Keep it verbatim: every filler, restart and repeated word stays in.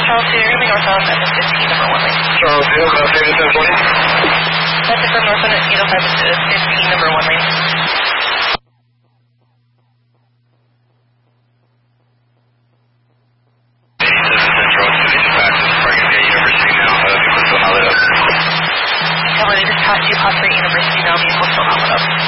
Charles two, you're going to be northbound at the fifteen number one lane. Charles two, about seventy-seven twenty. That's it from northbound at eight oh five to fifteen number one lane. Cover, they just passed you, past the University now, vehicle still not lit up.